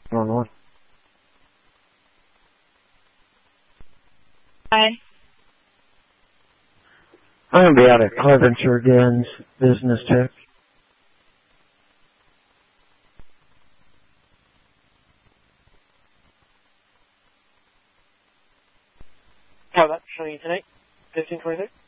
1-1. Hi. I'm going to be out at Clevenger again, business tech. How about showing you tonight? 1526?